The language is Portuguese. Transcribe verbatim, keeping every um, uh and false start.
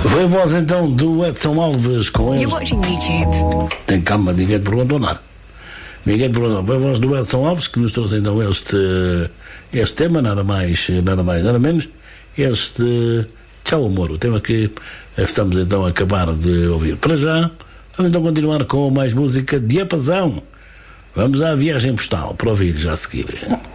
Foi a voz então do Edson Alves com este. Tem calma, ninguém te perguntou nada. Ninguém te perguntou. Foi a voz do Edson Alves que nos trouxe então este, este tema, nada mais, nada mais, nada menos. Este Tchau Amor, o tema que estamos então a acabar de ouvir. Para já, vamos então continuar com mais música de Diapasão. Vamos à viagem postal para ouvir já a seguir.